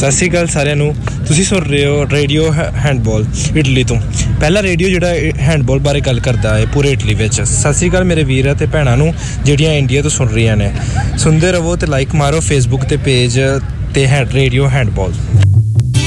ਸਤਿ ਸ਼੍ਰੀ ਅਕਾਲ ਸਾਰਿਆਂ ਨੂੰ। ਤੁਸੀਂ ਸੁਣ ਰਹੇ ਹੋ ਰੇਡੀਓ ਹੈਂਡਬਾਲ ਇਟਲੀ ਤੋਂ। ਪਹਿਲਾ ਰੇਡੀਓ ਜਿਹੜਾ ਹੈਂਡਬਾਲ ਬਾਰੇ ਗੱਲ ਕਰਦਾ ਹੈ ਪੂਰੇ ਇਟਲੀ ਵਿੱਚ। ਸਤਿ ਸ਼੍ਰੀ ਅਕਾਲ ਮੇਰੇ ਵੀਰ ਅਤੇ ਭੈਣਾਂ ਨੂੰ ਜਿਹੜੀਆਂ ਇੰਡੀਆ ਤੋਂ ਸੁਣ ਰਹੀਆਂ ਨੇ। ਸੁਣਦੇ ਰਹੋ ਅਤੇ ਲਾਈਕ ਮਾਰੋ ਫੇਸਬੁੱਕ 'ਤੇ ਪੇਜ 'ਤੇ ਰੇਡੀਓ ਹੈਂਡਬਾਲ।